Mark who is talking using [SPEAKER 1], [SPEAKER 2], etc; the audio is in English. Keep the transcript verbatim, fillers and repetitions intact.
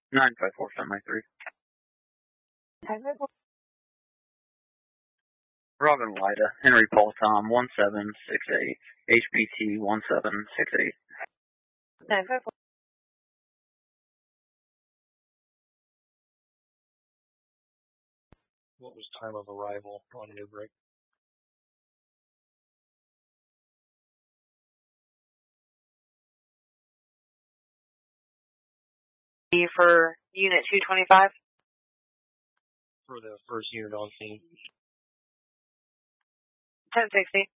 [SPEAKER 1] nine five four seven nine three. Robin Lida, Henry Paul Tom, one seven six eight, H B T one seven six eight.
[SPEAKER 2] nine five four.
[SPEAKER 3] What was time of arrival on Newbrick?
[SPEAKER 2] For Unit two twenty-five?
[SPEAKER 3] For the first unit on scene.
[SPEAKER 2] ten sixty.